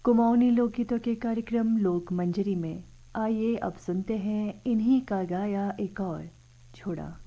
कुमाऊनी लोकगीतों के कार्यक्रम लोक मंजरी में आइए अब सुनते हैं इन्हीं का गाया एक और छोड़ा।